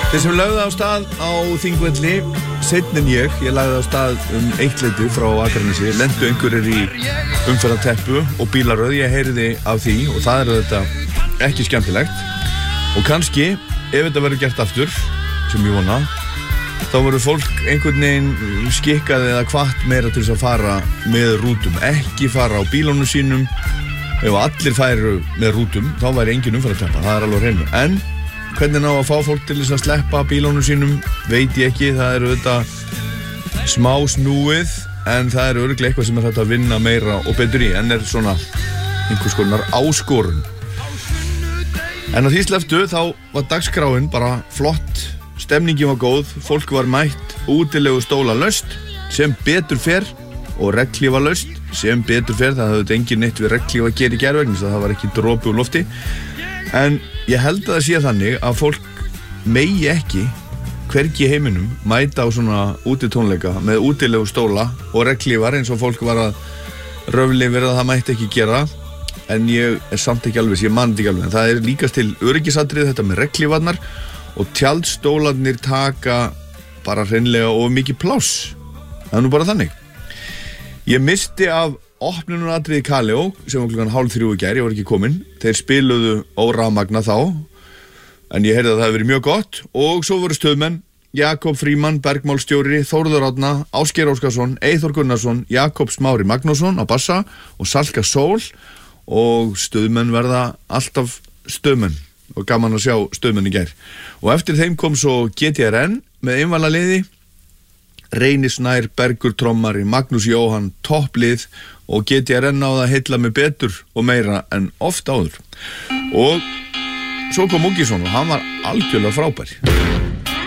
Þeir sem lögðu á stað á Þingvelli seinna en ég lagði á stað 1:00 frá Akranesi, lentu einhverjir í umferðarteppu og bílaröð, ég heyriði af því og það þetta ekki skemmtilegt og kannski, ef þetta verður gert aftur, sem ég vona, þá verður fólk einhvern veginn skikkað eða hvatt meira til þess að fara með rútum, ekki fara á bílunum sínum. Ef allir færu með rútum, þá væri engin umferðarteppa, það alveg hreinu. En hvernig ná að fá fólk til þess að sleppa bílunum sínum, veit ég ekki, það þetta smá snúið, en það örugglega eitthvað sem þetta að vinna meira og betur í, en svona einhvers konar áskorun. En á því sleftu, þá var dagskráin bara flott, stemningin var góð, fólk var mætt, útilegu stóla laust, sem betur fer, og regnhlífa laust, sem betur fer, það hafði engin neitt við regnhlífa að gera í gær vegna þess að það var ekki dropi úr lofti. En ég held að það sé þannig að fólk megi ekki hvergi í heiminum mæta á svona útitónleika með útilegu stóla og regnhlífar eins og fólk var að röfli verið að það mætti ekki gera, en ég samt ekki alveg, ég man ekki alveg, en það líkast til öryggisatriði þetta með regnhlífarnar og tjaldstólarnir taka bara hreinlega of mikið pláss. Það nú bara þannig. Ég misti af opnunaratriði Kaleo sem var klukkan 2:30 í gær, ég var ekki kominn. Þeir spiluðu órafmagna þá, en ég heyrði að það hefði verið mjög gott og svo voru stöðmenn Jakob Frímann, bergmálstjóri, Þórður Árna, Ásgeir Óskarsson, Eyþór Gunnarsson, Jakob Smári Magnússon á bassa og Salka Sól og stöðmenn verða alltaf stöðmenn og gaman að sjá stöðmenn í gær. Og eftir þeim kom svo GTRN með einvala liði, Reyni Snær, Bergur Trommari, Magnús Jóhann, topplið og GTRN náði að heilla mig betur og meira en oft áður. Og svo kom Múkisson og hann var algjörlega frábær.